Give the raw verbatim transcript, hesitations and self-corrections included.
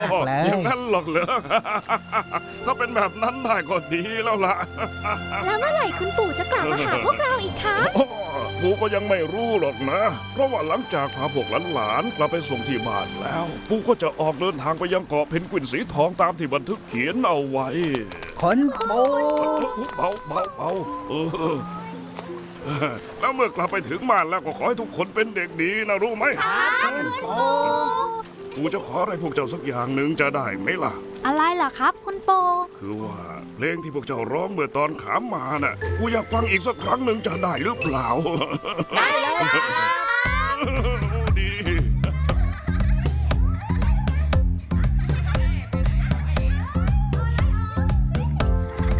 เลยอย่างนั้นหรอกเหรอ ถ้าเป็นแบบนั้นได้ก็ดีแล้วล่ะแล้วเมื่อไหร่คุณปู่จะกลับมาหาพวกเราอีกคะกูก็ยังไม่รู้หรอกนะ เพราะว่าหลังจากพาพวกหลานๆกลับไปส่งที่บ้านแล้วกูก็จะออกเดินทางไปยังเกาะเพนกวินสีทองตามที่บันทึกเขียนเอาไว้คนปูเบาเบาเบาเออแล้วเมื่อกลับไปถึงบ้านแล้วก็ขอให้ทุกคนเป็นเด็กดีนะรู้ไหมกูจะขออะไรพวกเจ้าสักอย่างหนึ่งจะได้ไหมล่ะอะไรล่ะครับคุณปู่คือว่าเพลงที่พวกเจ้าร้องเมื่อตอนขามมาน่ะกูอยากฟังอีกสักครั้งหนึ่งจะได้หรือเปล่าได้เลย